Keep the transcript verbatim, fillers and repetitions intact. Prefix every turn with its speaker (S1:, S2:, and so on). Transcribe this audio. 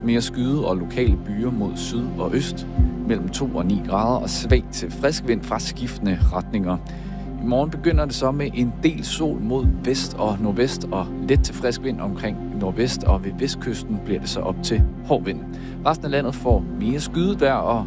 S1: mere skyde og lokale byer mod syd og øst, mellem to og ni grader og svag til frisk vind fra skiftende retninger. I morgen begynder det så med en del sol mod vest og nordvest og let til frisk vind omkring nordvest, og ved vestkysten bliver det så op til hård vind. Resten af landet får mere skyet vejr og